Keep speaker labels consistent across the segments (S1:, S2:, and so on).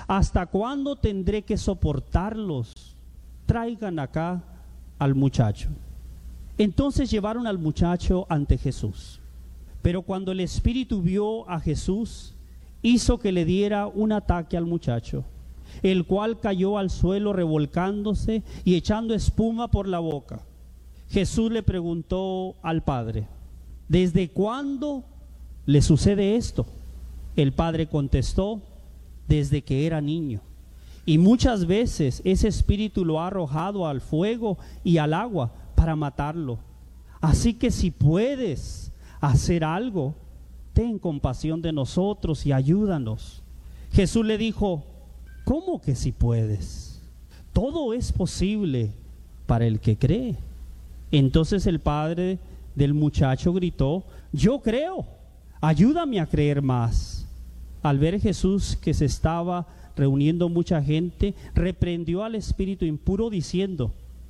S1: ¿hasta cuándo tendré que soportarlos? Traigan acá al muchacho. Entonces llevaron al muchacho ante Jesús. Pero cuando el espíritu vio a Jesús, hizo que le diera un ataque al muchacho, el cual cayó al suelo revolcándose y echando espuma por la boca. Jesús le preguntó al padre: ¿desde cuándo le sucede esto? El padre contestó: desde que era niño. Y muchas veces ese espíritu lo ha arrojado al fuego y al agua para matarlo. Así que si puedes hacer algo, ten compasión de nosotros y ayúdanos. Jesús le dijo: ¿cómo que si puedes? Todo es posible para el que cree. Entonces el padre del muchacho gritó: yo creo, ayúdame a creer más. Al ver Jesús que se estaba reuniendo mucha gente, reprendió al espíritu impuro diciendo: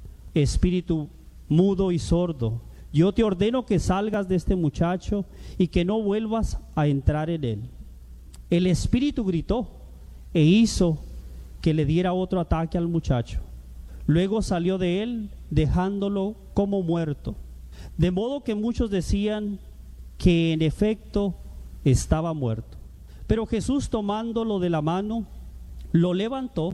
S1: espíritu mudo y sordo, yo te ordeno que salgas de este muchacho y que no vuelvas a entrar en él. El espíritu gritó e hizo que le diera otro ataque al muchacho. Luego salió de él, dejándolo como muerto. De modo que muchos decían que en efecto estaba muerto. Pero Jesús, tomándolo de la mano, lo levantó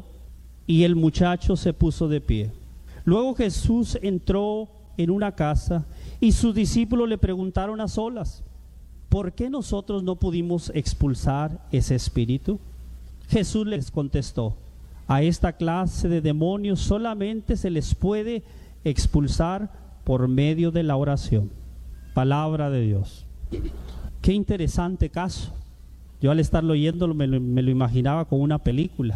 S1: y el muchacho se puso de pie. Luego Jesús entró en una casa y sus discípulos le preguntaron a solas: ¿por qué nosotros no pudimos expulsar ese espíritu? Jesús les contestó: a esta clase de demonios solamente se les puede expulsar por medio de la oración. Palabra de Dios. Qué interesante caso. Yo al estarlo oyendo me lo imaginaba como una película.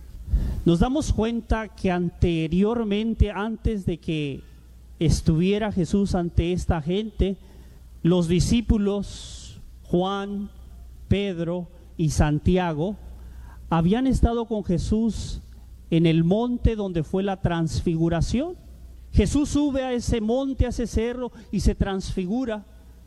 S1: Nos damos cuenta que anteriormente, antes de que estuviera Jesús ante esta gente, los discípulos Juan, Pedro y Santiago habían estado con Jesús en el monte donde fue la transfiguración. Jesús sube a ese monte, a ese cerro, y se transfigura.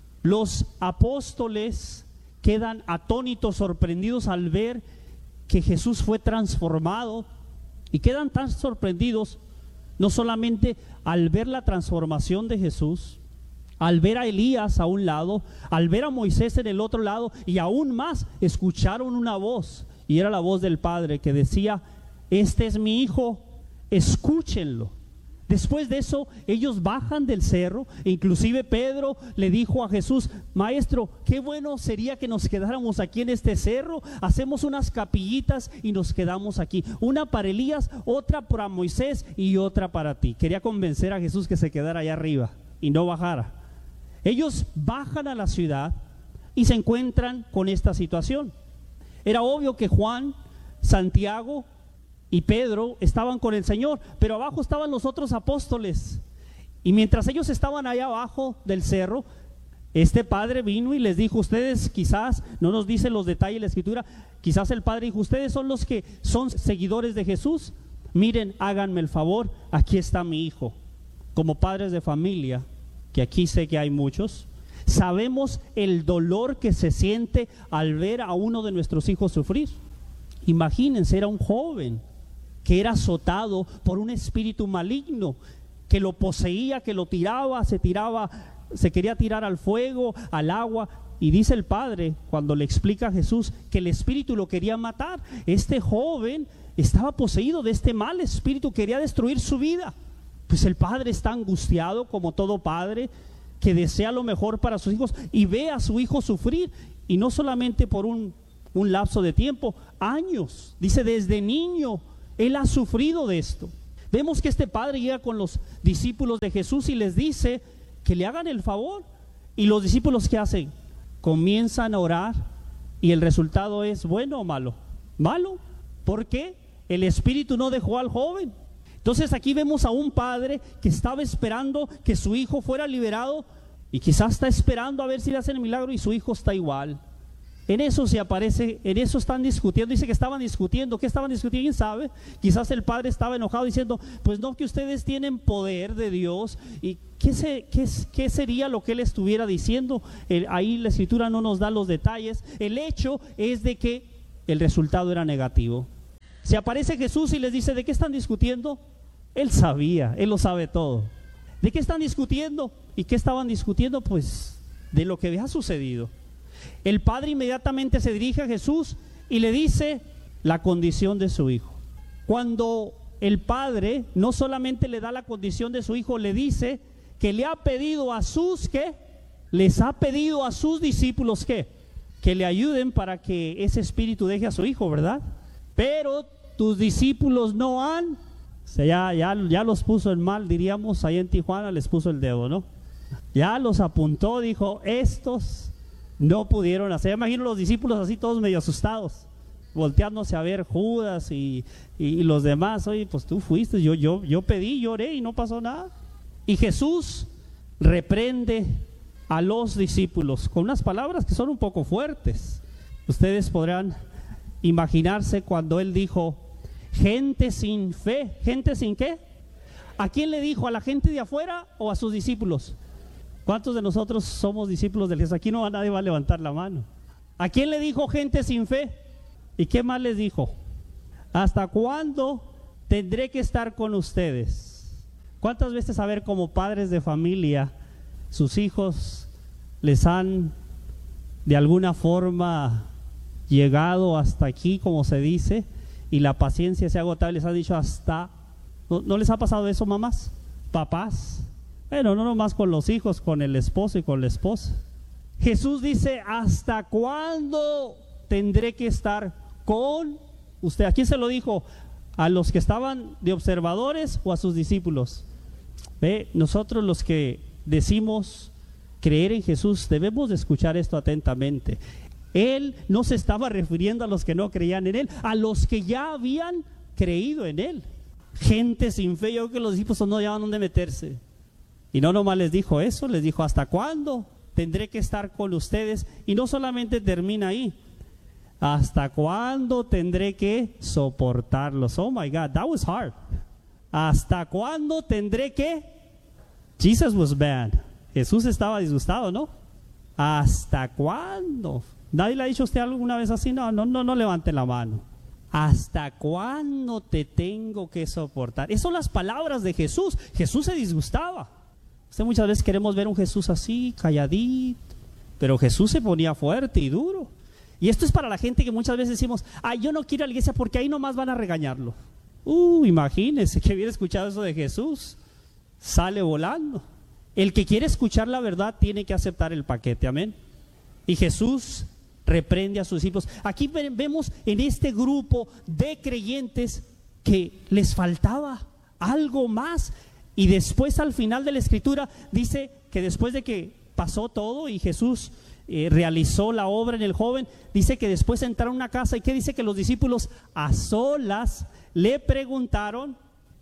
S1: Los apóstoles quedan atónitos, sorprendidos al ver que Jesús fue transformado, y quedan tan sorprendidos no solamente al ver la transformación de Jesús, al ver a Elías a un lado, al ver a Moisés en el otro lado, y aún más escucharon una voz, y era la voz del Padre que decía: este es mi hijo, escúchenlo. Después de eso ellos bajan del cerro, e inclusive Pedro le dijo a Jesús: maestro, qué bueno sería que nos quedáramos aquí en este cerro, hacemos unas capillitas y nos quedamos aquí, una para Elías, otra para Moisés y otra para ti. Quería convencer a Jesús que se quedara allá arriba y no bajara. Ellos bajan a la ciudad y se encuentran con esta situación. Era obvio que Juan, Santiago y Pedro estaban con el Señor, pero abajo estaban los otros apóstoles. Y mientras ellos estaban allá abajo del cerro, este padre vino y les dijo: ustedes quizás, no nos dice los detalles de la escritura, quizás el padre dijo: ustedes son los que son seguidores de Jesús, miren, háganme el favor, aquí está mi hijo. Como padres de familia, que aquí sé que hay muchos, sabemos el dolor que se siente al ver a uno de nuestros hijos sufrir. Imagínense, era un joven que era azotado por un espíritu maligno que lo poseía, que lo tiraba, se quería tirar al fuego, al agua. Y dice el padre, cuando le explica a Jesús, que el espíritu lo quería matar. Este joven estaba poseído de este mal espíritu, quería destruir su vida. Pues el padre está angustiado, como todo padre que desea lo mejor para sus hijos, y ve a su hijo sufrir, y no solamente por un lapso de tiempo, años. Dice, desde niño él ha sufrido de esto. Vemos que este padre llega con los discípulos de Jesús y les dice que le hagan el favor. Y los discípulos, ¿qué hacen? Comienzan a orar, y el resultado es bueno o malo. Malo. ¿Por qué? El espíritu no dejó al joven. Entonces aquí vemos a un padre que estaba esperando que su hijo fuera liberado, y quizás está esperando a ver si le hacen el milagro, y su hijo está igual. En eso se aparece, en eso están discutiendo. Dice que estaban discutiendo. ¿Qué estaban discutiendo? ¿Quién sabe? Quizás el padre estaba enojado diciendo: pues no, que ustedes tienen poder de Dios. ¿Y qué sería lo que él estuviera diciendo? Ahí la escritura no nos da los detalles. El hecho es de que el resultado era negativo. Se aparece Jesús y les dice, ¿de qué están discutiendo? Él sabía, Él lo sabe todo. ¿De qué están discutiendo? ¿Y qué estaban discutiendo? Pues de lo que había sucedido. El padre inmediatamente se dirige a Jesús y le dice la condición de su hijo. Cuando el padre no solamente le da la condición de su hijo, le dice que le ha pedido a sus, ¿qué? Les ha pedido a sus discípulos, ¿qué? Que le ayuden para que ese espíritu deje a su hijo, ¿verdad? Pero tus discípulos no han, o sea, ya los puso en mal, diríamos, ahí en Tijuana les puso el dedo, ¿no? Ya los apuntó, dijo, estos no pudieron hacer. Imagino los discípulos así todos medio asustados, volteándose a ver Judas y los demás. Oye, pues tú fuiste, yo pedí, lloré y no pasó nada. Y Jesús reprende a los discípulos con unas palabras que son un poco fuertes. Ustedes podrán imaginarse cuando Él dijo, gente sin fe. ¿Gente sin qué? ¿A quién le dijo? ¿A la gente de afuera o a sus discípulos? ¿Cuántos de nosotros somos discípulos de Jesús? Aquí no nadie va a levantar la mano. ¿A quién le dijo gente sin fe? ¿Y qué más les dijo? ¿Hasta cuándo tendré que estar con ustedes? ¿Cuántas veces, a ver, como padres de familia, sus hijos les han de alguna forma llegado hasta aquí, como se dice, y la paciencia se ha agotado y les ha dicho hasta... ¿No les ha pasado eso, mamás? ¿Papás? Bueno, no nomás con los hijos, con el esposo y con la esposa. Jesús dice, ¿hasta cuándo tendré que estar con usted? ¿A quién se lo dijo? ¿A los que estaban de observadores o a sus discípulos? Nosotros los que decimos creer en Jesús debemos de escuchar esto atentamente. Él no se estaba refiriendo a los que no creían en Él, a los que ya habían creído en Él. Gente sin fe, yo creo que los discípulos no hallaban dónde meterse. Y no nomás les dijo eso, les dijo, ¿hasta cuándo tendré que estar con ustedes? Y no solamente termina ahí, ¿hasta cuándo tendré que soportarlos? Oh my God, that was hard. ¿Hasta cuándo tendré que? Jesus was bad. Jesús estaba disgustado, ¿no? ¿Hasta cuándo? ¿Nadie le ha dicho a usted alguna vez así? No levante la mano. ¿Hasta cuándo te tengo que soportar? Esas son las palabras de Jesús. Jesús se disgustaba. Muchas veces queremos ver un Jesús así, calladito, pero Jesús se ponía fuerte y duro. Y esto es para la gente que muchas veces decimos, yo no quiero ir a la iglesia porque ahí nomás van a regañarlo. Imagínense que hubiera escuchado eso de Jesús, sale volando. El que quiere escuchar la verdad tiene que aceptar el paquete, amén. Y Jesús reprende a sus discípulos. Aquí vemos en este grupo de creyentes que les faltaba algo más. Y después, al final de la escritura, dice que después de que pasó todo y Jesús realizó la obra en el joven, dice que después entraron a una casa. ¿Y qué dice? Que los discípulos a solas le preguntaron,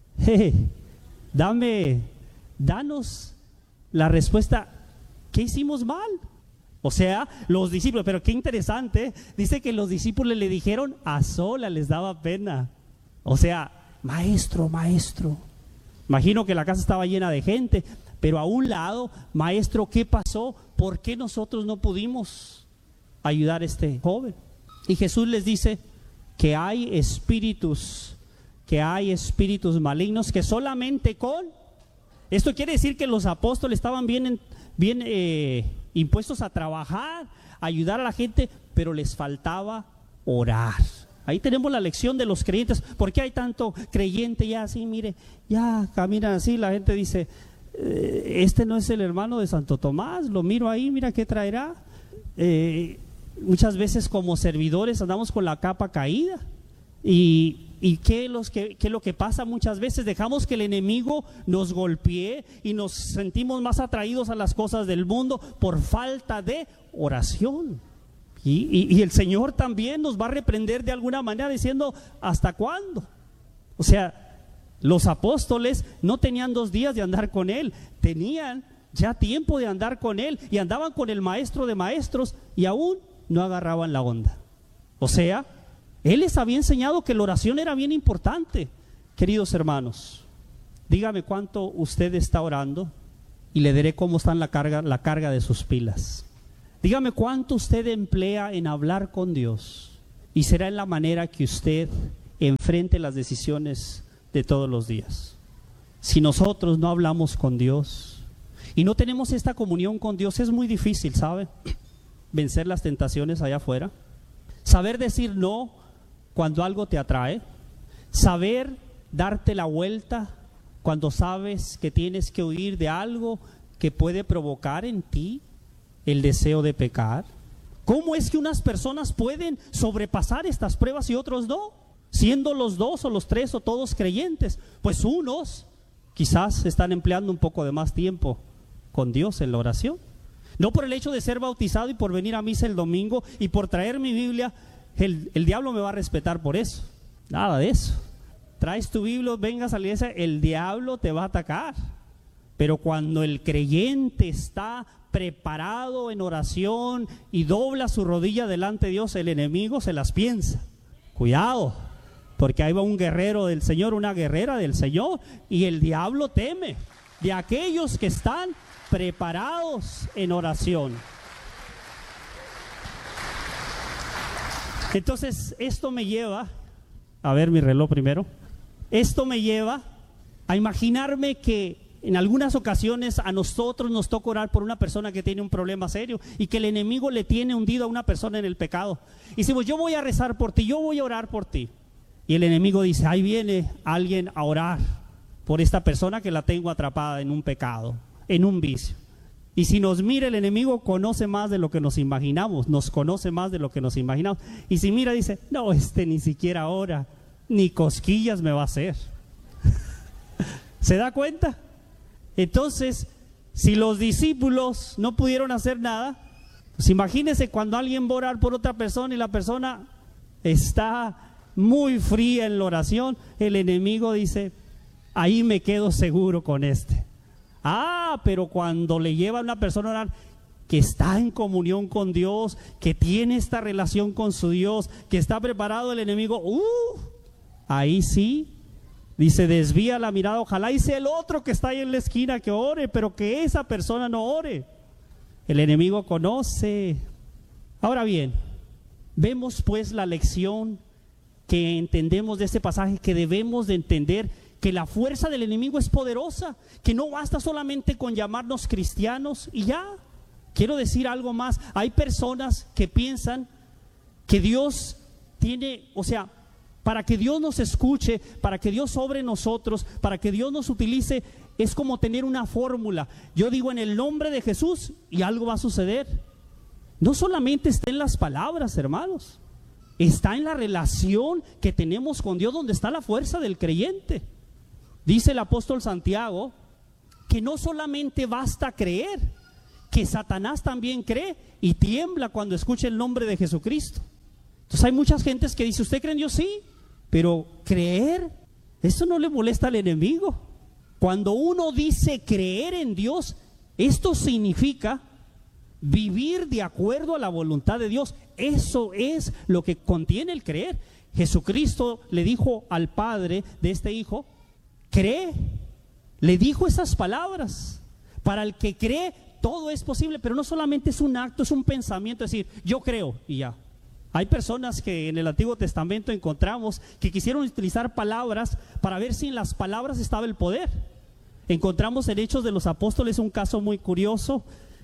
S1: danos la respuesta, ¿qué hicimos mal? O sea, los discípulos, pero qué interesante, dice que los discípulos le dijeron a solas, les daba pena. O sea, maestro. Imagino que la casa estaba llena de gente, pero a un lado, maestro, ¿qué pasó? ¿Por qué nosotros no pudimos ayudar a este joven? Y Jesús les dice que hay espíritus malignos que solamente con... Esto quiere decir que los apóstoles estaban bien impuestos a trabajar, a ayudar a la gente, pero les faltaba orar. Ahí tenemos la lección de los creyentes. ¿Por qué hay tanto creyente ya así? Mire, ya caminan así, la gente dice, este no es el hermano de Santo Tomás, lo miro ahí, mira qué traerá. Muchas veces como servidores andamos con la capa caída. ¿Y qué es lo que pasa muchas veces? Dejamos que el enemigo nos golpee y nos sentimos más atraídos a las cosas del mundo por falta de oración. Y el Señor también nos va a reprender de alguna manera diciendo, ¿hasta cuándo? O sea, los apóstoles no tenían 2 días de andar con Él, tenían ya tiempo de andar con Él y andaban con el maestro de maestros y aún no agarraban la onda. O sea, Él les había enseñado que la oración era bien importante. Queridos hermanos, dígame cuánto usted está orando y le diré cómo está la carga de sus pilas. Dígame cuánto usted emplea en hablar con Dios y será en la manera que usted enfrente las decisiones de todos los días. Si nosotros no hablamos con Dios y no tenemos esta comunión con Dios, es muy difícil, ¿sabe? Vencer las tentaciones allá afuera. Saber decir no cuando algo te atrae. Saber darte la vuelta cuando sabes que tienes que huir de algo que puede provocar en ti el deseo de pecar. ¿Cómo es que unas personas pueden sobrepasar estas pruebas y otros no? Siendo los dos o los tres o todos creyentes. Pues unos quizás están empleando un poco de más tiempo con Dios en la oración. No por el hecho de ser bautizado y por venir a misa el domingo y por traer mi Biblia, el diablo me va a respetar por eso. Nada de eso. Traes tu Biblia, vengas a la iglesia, el diablo te va a atacar. Pero cuando el creyente está preparado en oración y dobla su rodilla delante de Dios, el enemigo se las piensa. Cuidado, porque ahí va un guerrero del Señor, una guerrera del Señor, y el diablo teme de aquellos que están preparados en oración. Entonces, esto me lleva, a ver mi reloj primero, esto me lleva a imaginarme que en algunas ocasiones a nosotros nos toca orar por una persona que tiene un problema serio y que el enemigo le tiene hundido a una persona en el pecado. Y decimos, yo voy a rezar por ti, yo voy a orar por ti. Y el enemigo dice, ahí viene alguien a orar por esta persona que la tengo atrapada en un pecado, en un vicio. Y si nos mira el enemigo, conoce más de lo que nos imaginamos, nos conoce más de lo que nos imaginamos. Y si mira, dice, no, ni siquiera ora, ni cosquillas me va a hacer. ¿Se da cuenta? Entonces, si los discípulos no pudieron hacer nada, pues imagínense cuando alguien va a orar por otra persona y la persona está muy fría en la oración, el enemigo dice, ahí me quedo seguro con este. Ah, pero cuando le lleva a una persona a orar que está en comunión con Dios, que tiene esta relación con su Dios, que está preparado, el enemigo, ahí sí, dice, desvía la mirada, ojalá y sea el otro que está ahí en la esquina que ore, pero que esa persona no ore. El enemigo conoce. Ahora bien, vemos pues la lección que entendemos de este pasaje, que debemos de entender que la fuerza del enemigo es poderosa, que no basta solamente con llamarnos cristianos y ya. Quiero decir algo más, hay personas que piensan que Dios tiene, o sea, para que Dios nos escuche, para que Dios obre en nosotros, para que Dios nos utilice, es como tener una fórmula. Yo digo en el nombre de Jesús y algo va a suceder. No solamente está en las palabras, hermanos, está en la relación que tenemos con Dios, donde está la fuerza del creyente. Dice el apóstol Santiago que no solamente basta creer, que Satanás también cree y tiembla cuando escucha el nombre de Jesucristo. Entonces hay muchas gentes que dicen, ¿usted cree en Dios? Sí, pero creer, eso no le molesta al enemigo. Cuando uno dice creer en Dios, esto significa vivir de acuerdo a la voluntad de Dios. Eso es lo que contiene el creer. Jesucristo le dijo al padre de este hijo, cree, le dijo esas palabras. Para el que cree, todo es posible, pero no solamente es un acto, es un pensamiento, es decir, yo creo y ya. Hay personas que en el Antiguo Testamento encontramos que quisieron utilizar palabras para ver si en las palabras estaba el poder. Encontramos en Hechos de los Apóstoles un caso muy curioso,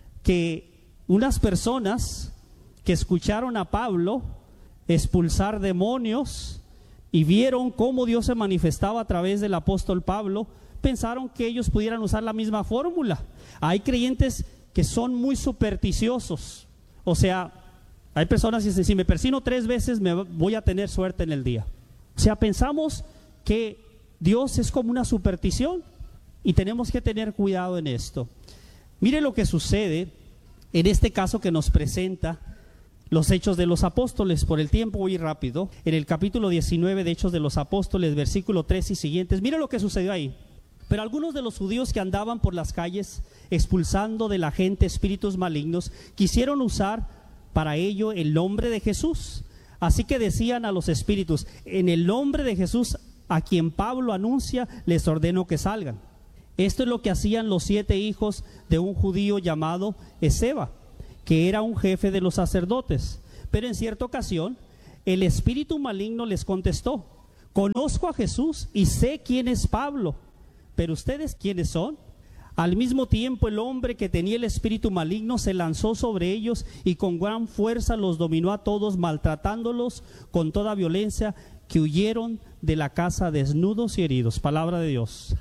S1: que unas personas que escucharon a Pablo expulsar demonios y vieron cómo Dios se manifestaba a través del apóstol Pablo, pensaron que ellos pudieran usar la misma fórmula. Hay creyentes que son muy supersticiosos, o sea, hay personas que dicen, si me persino 3 veces me voy a tener suerte en el día. O sea, pensamos que Dios es como una superstición y tenemos que tener cuidado en esto. Mire lo que sucede en este caso que nos presenta los Hechos de los Apóstoles. Por el tiempo voy rápido. En el capítulo 19 de Hechos de los Apóstoles, versículo 3 y siguientes, mire lo que sucedió ahí. Pero algunos de los judíos que andaban por las calles expulsando de la gente espíritus malignos quisieron usar para ello el nombre de Jesús. Así que decían a los espíritus, en el nombre de Jesús a quien Pablo anuncia, les ordeno que salgan. Esto es lo que hacían los 7 hijos de un judío llamado Esceva, que era un jefe de los sacerdotes. Pero en cierta ocasión el espíritu maligno les contestó, Conozco a Jesús y sé quién es Pablo, pero ¿ustedes quiénes son? Al mismo tiempo el hombre que tenía el espíritu maligno se lanzó sobre ellos y con gran fuerza los dominó a todos, maltratándolos con toda violencia, que huyeron de la casa desnudos y heridos. Palabra de Dios.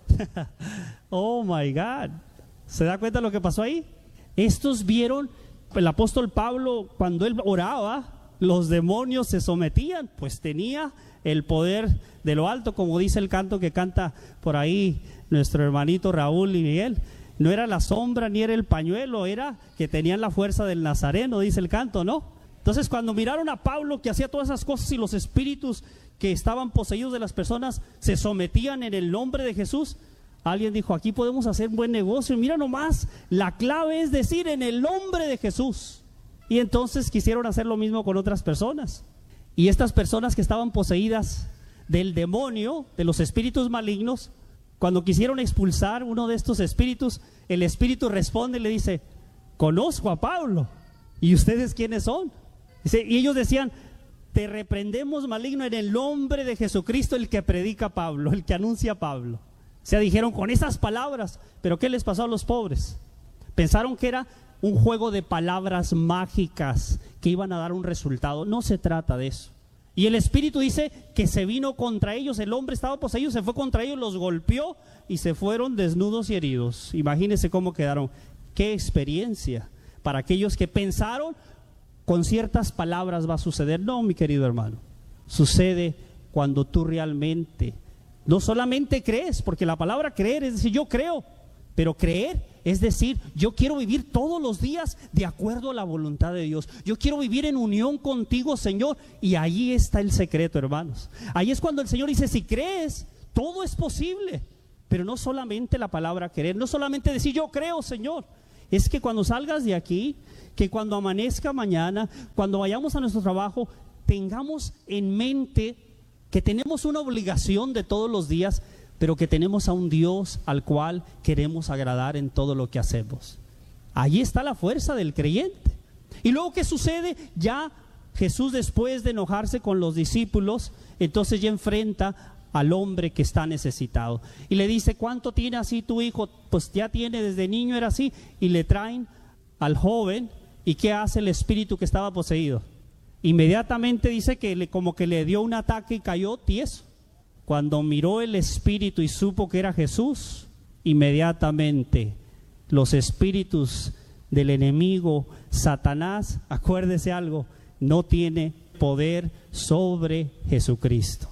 S1: Oh my God. ¿Se da cuenta lo que pasó ahí? Estos vieron, el apóstol Pablo, cuando él oraba, los demonios se sometían, pues tenía el poder de lo alto, como dice el canto que canta por ahí nuestro hermanito Raúl y Miguel. No era la sombra ni era el pañuelo, era que tenían la fuerza del Nazareno, dice el canto, ¿no? Entonces cuando miraron a Pablo que hacía todas esas cosas y los espíritus que estaban poseídos de las personas se sometían en el nombre de Jesús, alguien dijo, aquí podemos hacer buen negocio. Mira nomás, la clave es decir en el nombre de Jesús. Y entonces quisieron hacer lo mismo con otras personas. Y estas personas que estaban poseídas del demonio, de los espíritus malignos, cuando quisieron expulsar uno de estos espíritus, el espíritu responde y le dice, conozco a Pablo, ¿y ustedes quiénes son? Dice, y ellos decían, te reprendemos, maligno, en el nombre de Jesucristo, el que predica Pablo, el que anuncia Pablo. O sea, dijeron con esas palabras. Pero ¿qué les pasó a los pobres? Pensaron que era un juego de palabras mágicas que iban a dar un resultado. No se trata de eso. Y el espíritu dice que se vino contra ellos. El hombre estaba poseído, se fue contra ellos, los golpeó y se fueron desnudos y heridos. Imagínense cómo quedaron. Qué experiencia para aquellos que pensaron con ciertas palabras va a suceder. No, mi querido hermano, sucede cuando tú realmente no solamente crees, porque la palabra creer es decir, yo creo, pero creer es decir, yo quiero vivir todos los días de acuerdo a la voluntad de Dios. Yo quiero vivir en unión contigo, Señor. Y ahí está el secreto, hermanos. Ahí es cuando el Señor dice, si crees, todo es posible. Pero no solamente la palabra creer, no solamente decir yo creo, Señor. Es que cuando salgas de aquí, que cuando amanezca mañana, cuando vayamos a nuestro trabajo, tengamos en mente que tenemos una obligación de todos los días, pero que tenemos a un Dios al cual queremos agradar en todo lo que hacemos. Ahí está la fuerza del creyente. Y luego, ¿qué sucede? Ya Jesús, después de enojarse con los discípulos, entonces ya enfrenta al hombre que está necesitado. Y le dice, ¿cuánto tiene así tu hijo? Pues ya tiene, desde niño era así. Y le traen al joven. ¿Y qué hace el espíritu que estaba poseído? Inmediatamente dice que como que le dio un ataque y cayó tieso. Cuando miró el espíritu y supo que era Jesús, inmediatamente los espíritus del enemigo, Satanás, acuérdese algo, no tiene poder sobre Jesucristo.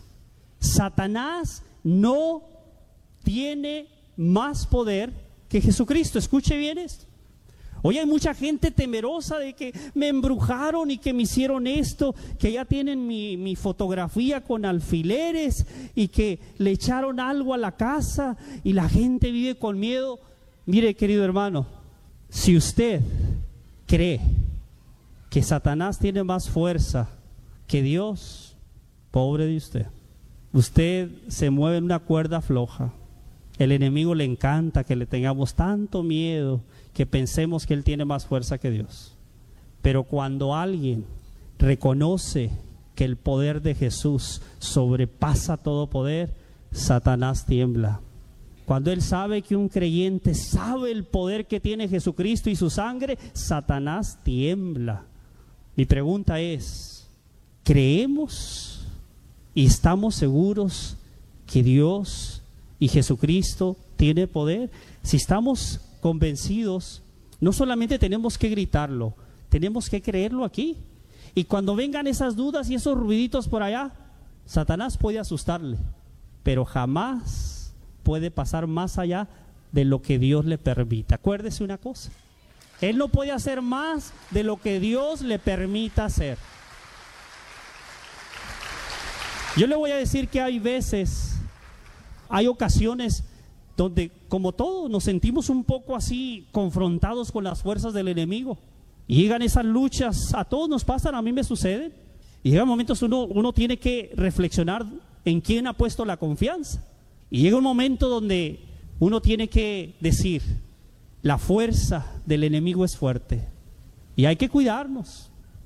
S1: Satanás no tiene más poder que Jesucristo. Escuche bien esto. Hoy hay mucha gente temerosa de que me embrujaron y que me hicieron esto, que ya tienen mi fotografía con alfileres y que le echaron algo a la casa y la gente vive con miedo. Mire, querido hermano, si usted cree que Satanás tiene más fuerza que Dios, pobre de usted. Usted se mueve en una cuerda floja. El enemigo le encanta que le tengamos tanto miedo, que pensemos que él tiene más fuerza que Dios. Pero cuando alguien reconoce que el poder de Jesús sobrepasa todo poder, Satanás tiembla. Cuando él sabe que un creyente sabe el poder que tiene Jesucristo y su sangre, Satanás tiembla. Mi pregunta es, ¿creemos y estamos seguros que Dios y Jesucristo tiene poder? Si estamos convencidos, no solamente tenemos que gritarlo, tenemos que creerlo aquí. Y cuando vengan esas dudas y esos ruiditos por allá, Satanás puede asustarle, pero jamás puede pasar más allá de lo que Dios le permita. Acuérdese una cosa, él no puede hacer más de lo que Dios le permita hacer. Yo le voy a decir que hay veces, hay ocasiones donde, como todos, nos sentimos un poco así confrontados con las fuerzas del enemigo. Y llegan esas luchas, a todos nos pasan, a mí me suceden. Y llegan momentos uno tiene que reflexionar en quién ha puesto la confianza. Y llega un momento donde uno tiene que decir, la fuerza del enemigo es fuerte y hay que cuidarnos.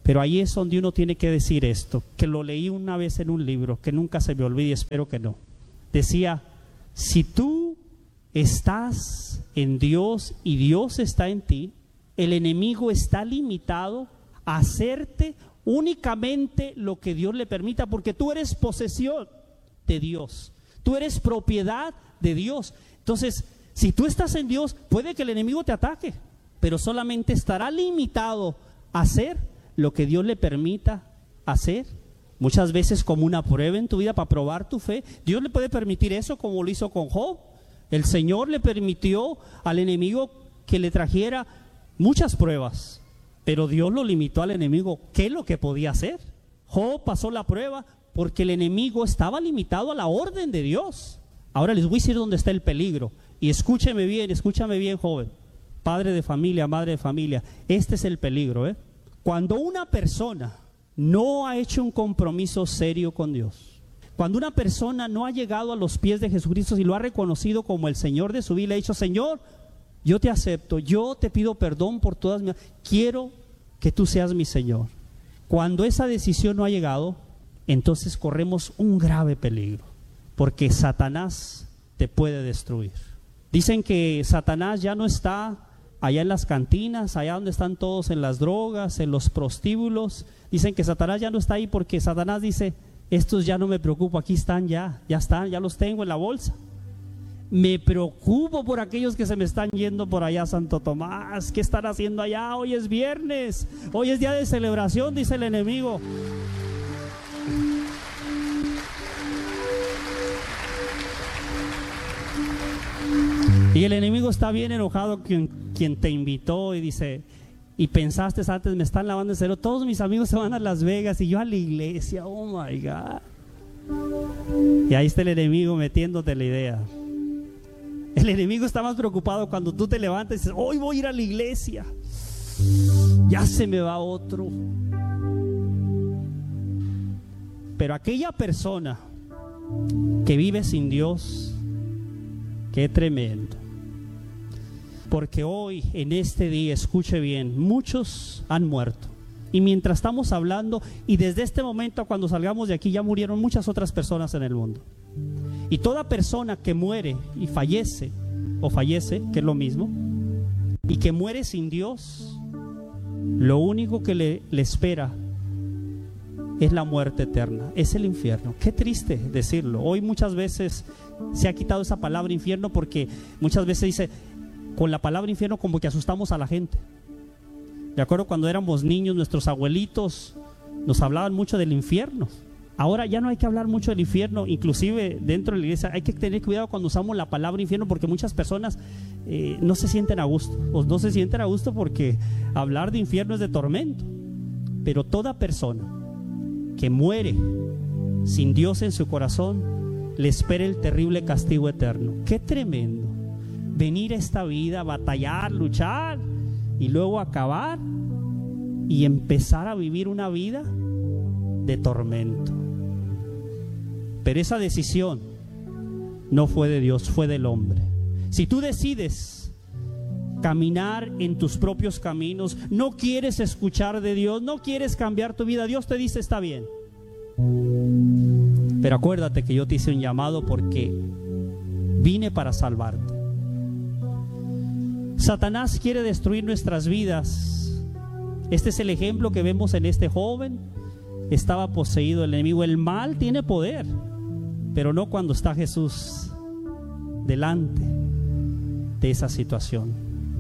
S1: Pero ahí es donde uno tiene que decir esto, que lo leí una vez en un libro, que nunca se me olvide, espero que no. Decía, si tú estás en Dios y Dios está en ti, el enemigo está limitado a hacerte únicamente lo que Dios le permita, porque tú eres posesión de Dios, tú eres propiedad de Dios. Entonces, si tú estás en Dios, puede que el enemigo te ataque, pero solamente estará limitado a hacer lo que Dios le permita hacer. Muchas veces como una prueba en tu vida para probar tu fe. Dios le puede permitir eso, como lo hizo con Job. El Señor le permitió al enemigo que le trajera muchas pruebas, pero Dios lo limitó al enemigo. ¿Qué es lo que podía hacer? Job pasó la prueba porque el enemigo estaba limitado a la orden de Dios. Ahora les voy a decir dónde está el peligro. Y escúchame bien, joven, padre de familia, madre de familia. Este es el peligro, Cuando una persona no ha hecho un compromiso serio con Dios, cuando una persona no ha llegado a los pies de Jesucristo y lo ha reconocido como el Señor de su vida, le ha dicho, Señor, yo te acepto, yo te pido perdón por todas mis... quiero que tú seas mi Señor. Cuando esa decisión no ha llegado, entonces corremos un grave peligro, porque Satanás te puede destruir. Dicen que Satanás ya no está allá en las cantinas, allá donde están todos en las drogas, en los prostíbulos. Dicen que Satanás ya no está ahí porque Satanás dice, estos ya no me preocupo, aquí están ya los tengo en la bolsa. Me preocupo por aquellos que se me están yendo por allá a Santo Tomás. ¿Qué están haciendo allá? Hoy es viernes, hoy es día de celebración, dice el enemigo. Y el enemigo está bien enojado con quien te invitó y dice, y pensaste antes, me están lavando el cerebro, todos mis amigos se van a Las Vegas y yo a la iglesia, oh my God. Y ahí está el enemigo metiéndote la idea. El enemigo está más preocupado cuando tú te levantas y dices, hoy voy a ir a la iglesia, ya se me va otro. Pero aquella persona que vive sin Dios, qué tremendo. Porque hoy, en este día, escuche bien, muchos han muerto. Y mientras estamos hablando, y desde este momento cuando salgamos de aquí, ya murieron muchas otras personas en el mundo. Y toda persona que muere y fallece, o fallece, que es lo mismo, y que muere sin Dios, lo único que le espera es la muerte eterna, es el infierno. Qué triste decirlo. Hoy muchas veces se ha quitado esa palabra infierno porque muchas veces dice, con la palabra infierno como que asustamos a la gente. De acuerdo, cuando éramos niños, nuestros abuelitos nos hablaban mucho del infierno. Ahora ya no hay que hablar mucho del infierno, inclusive dentro de la iglesia hay que tener cuidado cuando usamos la palabra infierno porque muchas personas no se sienten a gusto, o no se sienten a gusto porque hablar de infierno es de tormento. Pero toda persona que muere sin Dios en su corazón, le espera el terrible castigo eterno. Qué tremendo venir a esta vida, batallar, luchar y luego acabar y empezar a vivir una vida de tormento. Pero esa decisión no fue de Dios, fue del hombre. Si tú decides caminar en tus propios caminos, no quieres escuchar de Dios, no quieres cambiar tu vida, Dios te dice está bien, pero acuérdate que yo te hice un llamado porque vine para salvarte. Satanás quiere destruir nuestras vidas. Este es el ejemplo que vemos en este joven. Estaba poseído el enemigo. El mal tiene poder, pero no cuando está Jesús delante de esa situación.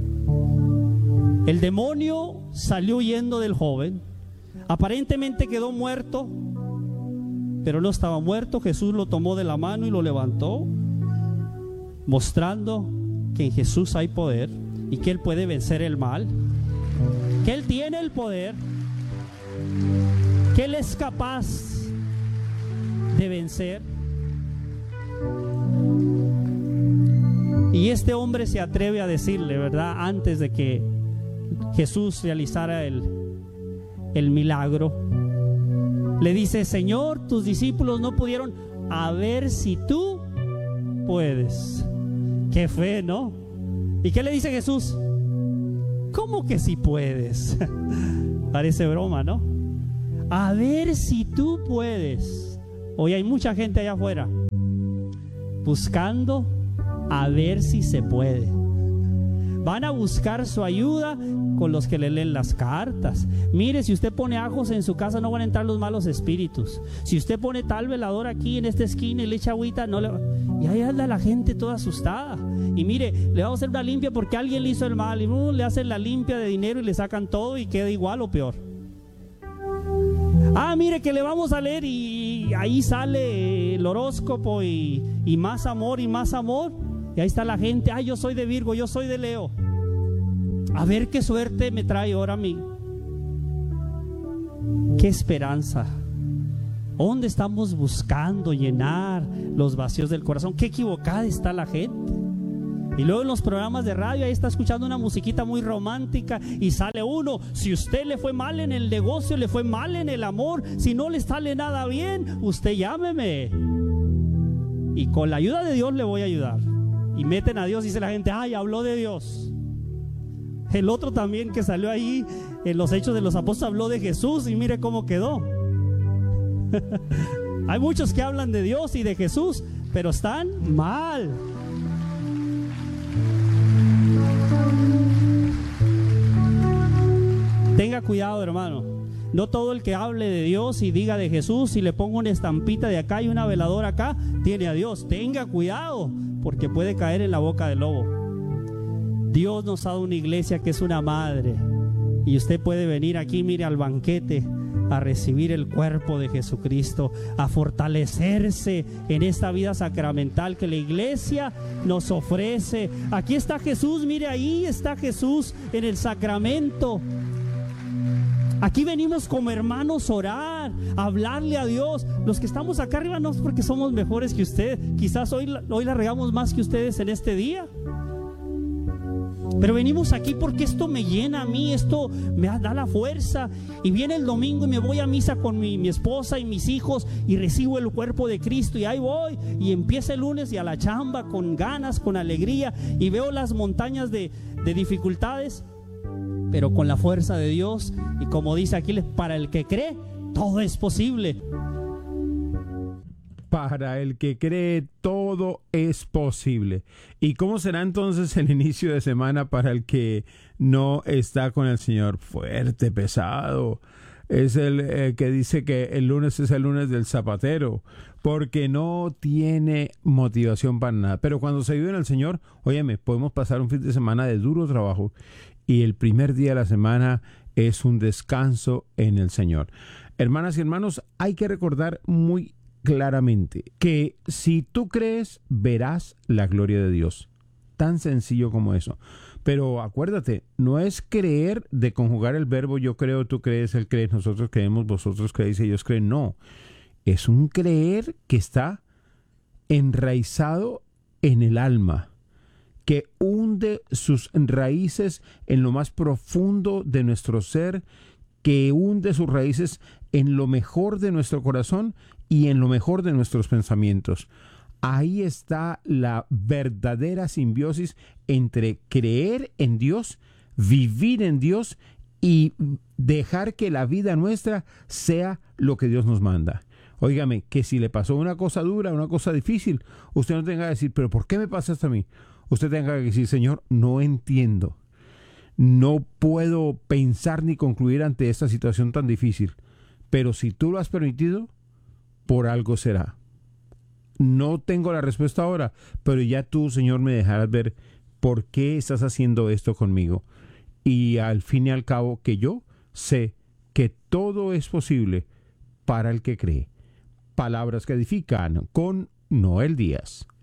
S1: El demonio salió huyendo del joven. Aparentemente quedó muerto, pero no estaba muerto. Jesús lo tomó de la mano y lo levantó, mostrando que en Jesús hay poder y que Él puede vencer el mal, que Él tiene el poder, que Él es capaz de vencer. Y este hombre se atreve a decirle, ¿verdad?, antes de que Jesús realizara el milagro, le dice: Señor, tus discípulos no pudieron, a ver si tú puedes. Qué fe, ¿no? ¿Y qué le dice Jesús? ¿Cómo que si puedes? Parece broma, ¿no? a ver si tú puedes. Hoy hay mucha gente allá afuera buscando a ver si se puede. Van a buscar su ayuda con los que le leen las cartas. Mire, si usted pone ajos en su casa, no van a entrar los malos espíritus. Si usted pone tal velador aquí en esta esquina y le echa agüita, no le... Y ahí anda la gente toda asustada. Y mire, le vamos a hacer una limpia porque alguien le hizo el mal. Y le hacen la limpia de dinero y le sacan todo y queda igual o peor. Ah, mire, que le vamos a leer y ahí sale el horóscopo y más amor y más amor. Y ahí está la gente, yo soy de Virgo, yo soy de Leo. A ver qué suerte me trae ahora a mí. Qué esperanza. ¿Dónde estamos buscando llenar los vacíos del corazón? Qué equivocada está la gente. Y luego en los programas de radio ahí está escuchando una musiquita muy romántica y sale uno. Si usted le fue mal en el negocio, le fue mal en el amor, si no le sale nada bien, usted llámeme y con la ayuda de Dios le voy a ayudar. Y meten a Dios, dice la gente, habló de Dios. El otro también que salió ahí en los Hechos de los Apóstoles habló de Jesús y mire cómo quedó. Hay muchos que hablan de Dios y de Jesús, pero están mal. Tenga cuidado, hermano. No todo el que hable de Dios y diga de Jesús y le ponga una estampita de acá y una veladora acá, tiene a Dios. Tenga cuidado, porque puede caer en la boca del lobo. Dios nos ha dado una iglesia que es una madre. Y usted puede venir aquí, mire, al banquete, a recibir el cuerpo de Jesucristo, a fortalecerse en esta vida sacramental que la iglesia nos ofrece. Aquí está Jesús, mire, ahí está Jesús en el sacramento. Aquí venimos como hermanos a orar, a hablarle a Dios. Los que estamos acá arriba no es porque somos mejores que usted. Quizás hoy la regamos más que ustedes en este día. Pero venimos aquí porque esto me llena a mí, esto me da la fuerza. Y viene el domingo y me voy a misa con mi esposa y mis hijos y recibo el cuerpo de Cristo y ahí voy. Y empieza el lunes y a la chamba con ganas, con alegría. Y veo las montañas de dificultades, pero con la fuerza de Dios. Y como dice aquí, para el que cree, todo es posible.
S2: Para el que cree, todo es posible. ¿Y cómo será entonces el inicio de semana para el que no está con el Señor? Fuerte, pesado. Es el que dice que el lunes es el lunes del zapatero, porque no tiene motivación para nada. Pero cuando se vive en el Señor, óyeme, podemos pasar un fin de semana de duro trabajo y el primer día de la semana es un descanso en el Señor. Hermanas y hermanos, hay que recordar muy claramente que si tú crees, verás la gloria de Dios. Tan sencillo como eso. Pero acuérdate, no es creer de conjugar el verbo yo creo, tú crees, él cree, nosotros creemos, vosotros creéis, ellos creen. No, es un creer que está enraizado en el alma, que hunde sus raíces en lo más profundo de nuestro ser, que hunde sus raíces en lo mejor de nuestro corazón y en lo mejor de nuestros pensamientos. Ahí está la verdadera simbiosis entre creer en Dios, vivir en Dios y dejar que la vida nuestra sea lo que Dios nos manda. Óigame, que si le pasó una cosa dura, una cosa difícil, usted no tenga que decir, pero ¿por qué me pasa esto a mí? Usted tenga que decir, Señor, no entiendo. No puedo pensar ni concluir ante esta situación tan difícil. Pero si tú lo has permitido, por algo será. No tengo la respuesta ahora, pero ya tú, Señor, me dejarás ver por qué estás haciendo esto conmigo. Y al fin y al cabo, que yo sé que todo es posible para el que cree. Palabras que edifican con Noel Díaz.